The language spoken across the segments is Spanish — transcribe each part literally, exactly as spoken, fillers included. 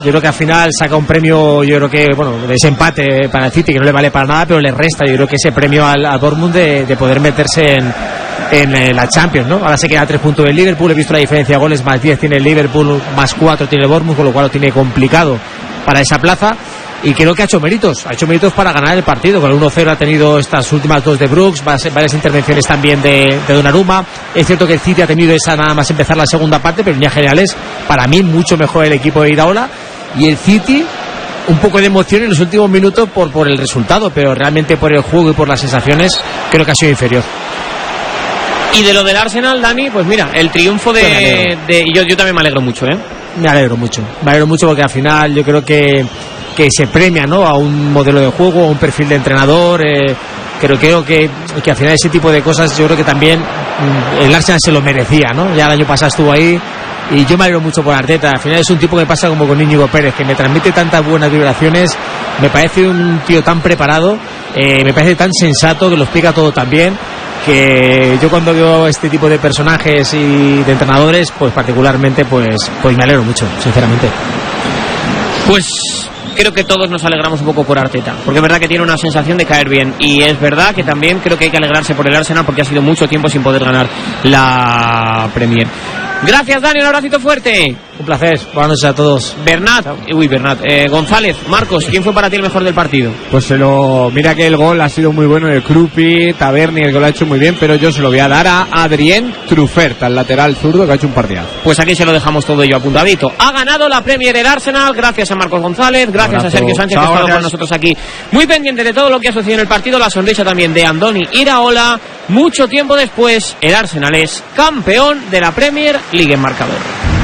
Yo creo que al final saca un premio, yo creo que, bueno, de ese empate para el City, que no le vale para nada, pero le resta, yo creo que ese premio al, a Dortmund de, de poder meterse en, en, en la Champions, ¿no? Ahora se queda a tres puntos del Liverpool, he visto la diferencia de goles, más diez tiene el Liverpool, más cuatro tiene el Dortmund, con lo cual lo tiene complicado para esa plaza. Y creo que ha hecho méritos, ha hecho méritos para ganar el partido. Con el uno cero ha tenido estas últimas dos de Brooks, varias intervenciones también de, de Donnarumma. Es cierto que el City ha tenido esa nada más empezar la segunda parte, pero en líneas generales, para mí, mucho mejor el equipo de Iraola. Y el City, un poco de emoción en los últimos minutos por, por el resultado, pero realmente por el juego y por las sensaciones, creo que ha sido inferior. Y de lo del Arsenal, Dani, pues mira, el triunfo de... de yo, yo también me alegro mucho, ¿eh? Me alegro mucho, me alegro mucho porque al final yo creo que que se premia, ¿no?, a un modelo de juego, a un perfil de entrenador. eh, creo, creo que, que al final ese tipo de cosas yo creo que también mm, el Arsenal se lo merecía, ¿no? Ya el año pasado estuvo ahí y yo me alegro mucho por Arteta. Al final es un tipo que pasa como con Íñigo Pérez, que me transmite tantas buenas vibraciones, me parece un tío tan preparado, eh, me parece tan sensato, que lo explica todo tan bien, que yo cuando veo este tipo de personajes y de entrenadores, pues particularmente pues, pues me alegro mucho, sinceramente. Pues creo que todos nos alegramos un poco por Arteta, porque es verdad que tiene una sensación de caer bien, y es verdad que también creo que hay que alegrarse por el Arsenal, porque ha sido mucho tiempo sin poder ganar la Premier. Gracias, Dani, un abracito fuerte. Un placer, buenas noches a todos. Bernat, uy, Bernat, eh, González, Marcos, ¿quién fue para ti el mejor del partido? Pues se lo, mira que el gol ha sido muy bueno de Krupi, Taberni, el gol lo ha hecho muy bien, pero yo se lo voy a dar a Adrien Truffert, al lateral zurdo, que ha hecho un partidazo. Pues aquí se lo dejamos todo ello apuntadito. Ha ganado la Premier el Arsenal, gracias a Marcos González, gracias a Sergio Sánchez, Chao, que ha estado con nosotros aquí. Muy pendiente de todo lo que ha sucedido en el partido, la sonrisa también de Andoni Iraola. Mucho tiempo después, el Arsenal es campeón de la Premier League en marcador.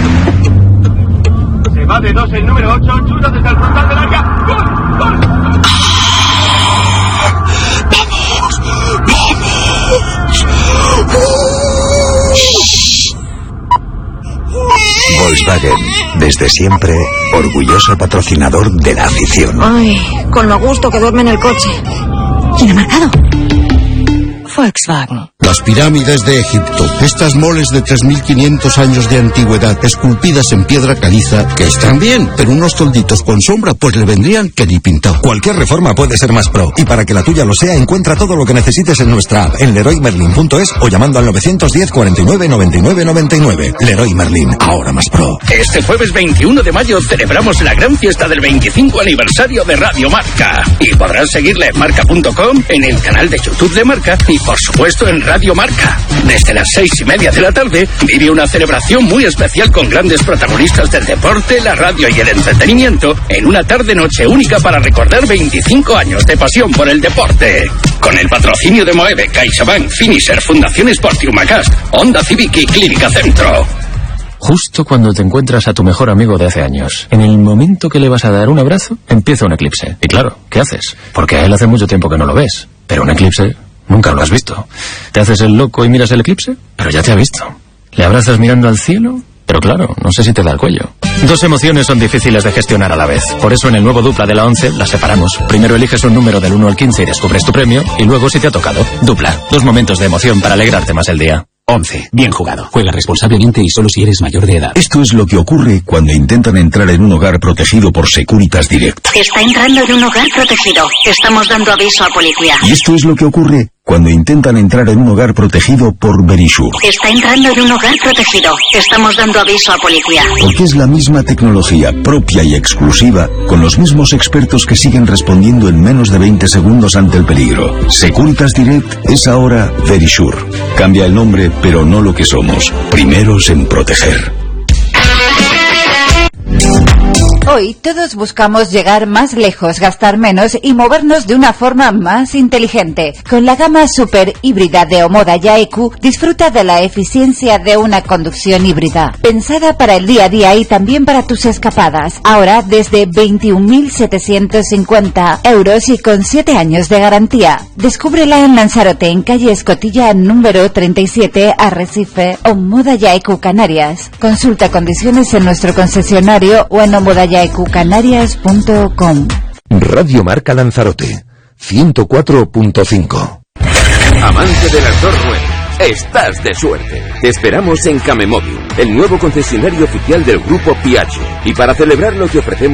Se va de dos el número ocho, chuta desde el frontal del área. ¡Gol! ¡Gol! ¡Vamos! ¡Vamos! Volkswagen, desde siempre, orgulloso patrocinador de la afición. Ay, con lo gusto que duerme en el coche. ¿Quién ha marcado? Volkswagen. Las pirámides de Egipto, estas moles de tres mil quinientos años de antigüedad, esculpidas en piedra caliza, que están bien, pero unos tolditos con sombra, pues le vendrían que ni pintado. Cualquier reforma puede ser más pro, y para que la tuya lo sea, encuentra todo lo que necesites en nuestra app, en leroy merlin punto es o llamando al nueve uno cero, cuarenta y nueve, noventa y nueve, noventa y nueve. Leroy Merlin, ahora más pro. Este jueves veintiuno de mayo celebramos la gran fiesta del veinticinco aniversario de Radio Marca, y podrás seguirla en marca punto com, en el canal de YouTube de Marca y por supuesto en Radio Marca. Desde las seis y media de la tarde vive una celebración muy especial con grandes protagonistas del deporte, la radio y el entretenimiento, en una tarde-noche única para recordar veinticinco años de pasión por el deporte. Con el patrocinio de Moeve, CaixaBank, Finisher, Fundación Sport Humacast, Honda Civic y Clínica Centro. Justo cuando te encuentras a tu mejor amigo de hace años, en el momento que le vas a dar un abrazo, empieza un eclipse. Y claro, ¿qué haces? Porque a él hace mucho tiempo que no lo ves, pero un eclipse nunca lo has visto. Te haces el loco y miras el eclipse, pero ya te ha visto. Le abrazas mirando al cielo, pero claro, no sé si te da el cuello. Dos emociones son difíciles de gestionar a la vez. Por eso en el nuevo Dupla de la once las separamos. Primero eliges un número del uno al quince y descubres tu premio, y luego si te ha tocado. Dupla, dos momentos de emoción para alegrarte más el día. once. Bien jugado. Juega responsablemente y solo si eres mayor de edad. Esto es lo que ocurre cuando intentan entrar en un hogar protegido por Securitas Direct. Está entrando en un hogar protegido. Estamos dando aviso a policía. Y esto es lo que ocurre cuando intentan entrar en un hogar protegido por Verisure. Está entrando en un hogar protegido. Estamos dando aviso a policía. Porque es la misma tecnología propia y exclusiva, con los mismos expertos que siguen respondiendo en menos de veinte segundos ante el peligro. Securitas Direct es ahora Verisure. Cambia el nombre, pero no lo que somos. Primeros en proteger. Hoy todos buscamos llegar más lejos, gastar menos y movernos de una forma más inteligente. Con la gama super híbrida de Omoda Ya E Q, disfruta de la eficiencia de una conducción híbrida. Pensada para el día a día y también para tus escapadas. Ahora desde veintiún mil setecientos cincuenta euros y con siete años de garantía. Descúbrela en Lanzarote, en calle Escotilla número treinta y siete, Arrecife, Omoda Ya E Q Canarias. Consulta condiciones en nuestro concesionario o en omoda ya e cu canarias punto com. Radio Marca Lanzarote, ciento cuatro punto cinco. Amante de las dos ruedas, estás de suerte. Te esperamos en Camemóvil, el nuevo concesionario oficial del grupo Piaggio. Y para celebrarlo te ofrecemos